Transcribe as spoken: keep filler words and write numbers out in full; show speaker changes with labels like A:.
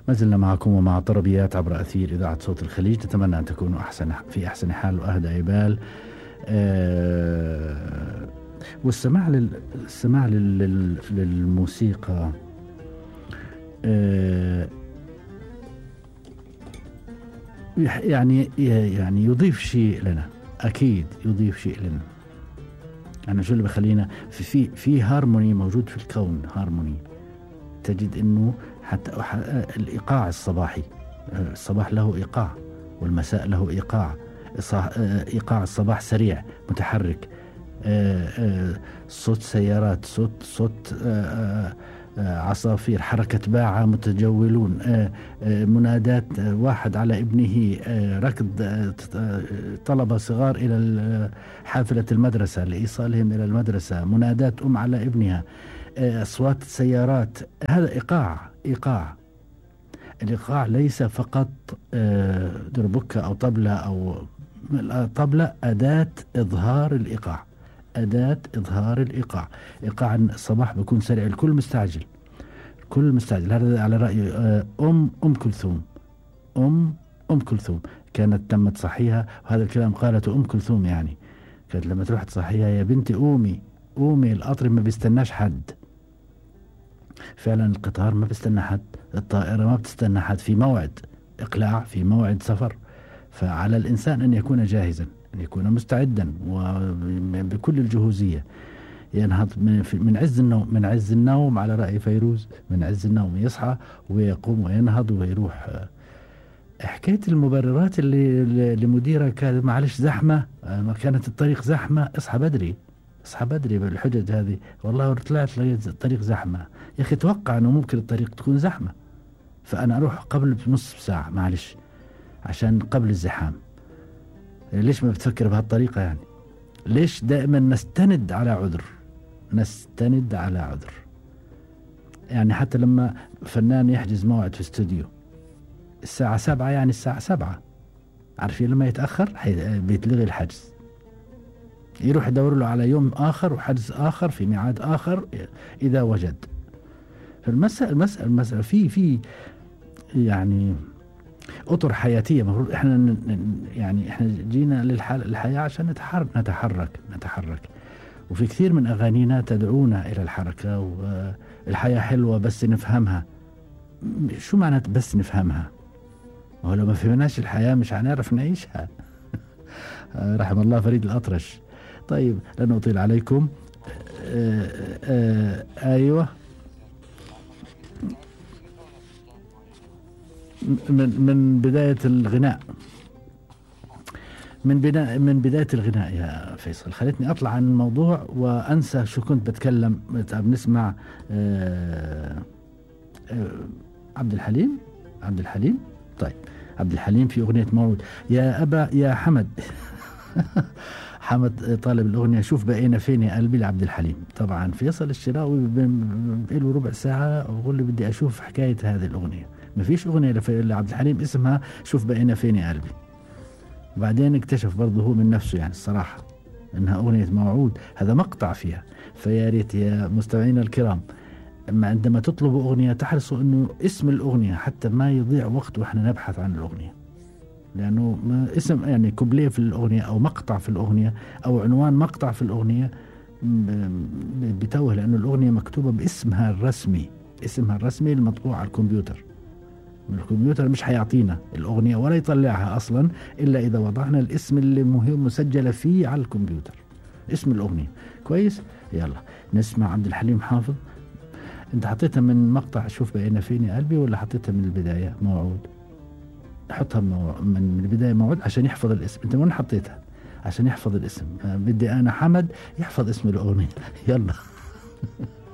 A: ما زلنا معكم ومع طربيات عبر أثير إذاعة صوت الخليج. نتمنى أن تكونوا أحسن في أحسن حال وأهدى بال. أه والسماع لل... السماع لل... لل... للموسيقى أه يعني يعني يضيف شيء لنا، أكيد يضيف شيء لنا. يعني شو اللي بخلينا في في في هارموني موجود في الكون، هارموني. تجد إنه حتى الإيقاع الصباحي، الصباح له إيقاع والمساء له إيقاع. إيقاع الصباح سريع متحرك، صوت سيارات، صوت صوت عصافير، حركة باعة متجولون، منادات واحد على ابنه، ركض طلبة صغار إلى حافلة المدرسة لإيصالهم إلى المدرسة، منادات أم على ابنها، أصوات سيارات. هذا إيقاع. إيقاع الإيقاع ليس فقط دربكة أو طبلة أو طبلة، أداة إظهار الإيقاع، أداة إظهار الإيقاع. إيقاع الصباح بيكون سريع، الكل مستعجل، الكل مستعجل. هذا على رأي أم أم كلثوم. أم أم كلثوم كانت تم تصحيها، وهذا الكلام قالته أم كلثوم. يعني كانت لما تروح تصحيها: يا بنتي قومي قومي، القطر ما بيستناش حد. فعلا القطار ما بيستنى حد، الطائرة ما بتستنى حد، في موعد إقلاع، في موعد سفر. فعلى الإنسان أن يكون جاهزا، أن يكون مستعدا وبكل الجهوزية. ينهض من, من عز النوم، من عز النوم على رأي فيروز، من عز النوم يصحى ويقوم وينهض ويروح. حكاية المبررات اللي لمديرة كانت معلش زحمة، ما كانت الطريق زحمة، اصحى بدري، اصحى بدري. بالحجج هذه والله طلعت لقيت الطريق زحمة. يا أخي توقع أنه ممكن الطريق تكون زحمة، فأنا أروح قبل بنص ساعة معلش عشان قبل الزحام. ليش ما بتفكر بهالطريقة؟ يعني ليش دائما نستند على عذر، نستند على عذر؟ يعني حتى لما فنان يحجز موعد في استوديو الساعة سبعة، يعني الساعة سبعة، عارفين لما يتأخر بيتلغي الحجز، يروح يدور له على يوم آخر وحجز آخر في ميعاد آخر إذا وجد. فالمسألة المسألة المسألة في في يعني أطر حياتية. مفروض إحنا يعني إحنا جينا للحياة عشان نتحرك نتحرك نتحرك وفي كثير من أغانينا تدعونا إلى الحركة. والحياة حلوة بس نفهمها. شو معنى بس نفهمها؟ ولو ما فهمناش الحياة مش هنعرف نعيشها. رحم الله فريد الأطرش. طيب لن أطيل عليكم. آآ آآ أيوة، من من بداية الغناء، من بنا من بداية الغناء يا فيصل. خلتني أطلع عن الموضوع وأنسى شو كنت بتكلم. بنسمع عبد الحليم. عبد الحليم طيب عبد الحليم في أغنية موعود. يا أبا يا حمد. حمد طالب الأغنية شوف بقينا فين يا قلبي لعبد الحليم. طبعا فيصل الشراوي بقيله ربع ساعة وأقول لي بدي أشوف حكاية هذه الأغنية. ما فيش أغنية لعبد الحليم اسمها شوف بقينا فين يا قلبي. وبعدين اكتشف برضه هو من نفسه يعني الصراحة إنها أغنية موعود، هذا مقطع فيها. فيا ريت يا مستمعينا الكرام أما عندما تطلبوا أغنية تحرصوا إنه اسم الأغنية حتى ما يضيع وقت وإحنا نبحث عن الأغنية، لأنه ما اسم يعني كوبليه في الأغنية أو مقطع في الأغنية أو عنوان مقطع في الأغنية بتوه، لأنه الأغنية مكتوبة باسمها الرسمي، اسمها الرسمي المطبوع على الكمبيوتر. الكمبيوتر مش هيعطينا الأغنية ولا يطلعها أصلا إلا إذا وضعنا الاسم اللي مهم مسجلة فيه على الكمبيوتر، اسم الأغنية. كويس، يلا نسمع عبد الحليم حافظ. انت حطيتها من مقطع شوف بقينا فين يا قلبي ولا حطيتها من البداية موعود؟ حطها من البداية موعود عشان يحفظ الاسم. انت وين حطيتها؟ عشان يحفظ الاسم. بدي انا حمد يحفظ اسم الأغنية. يلا.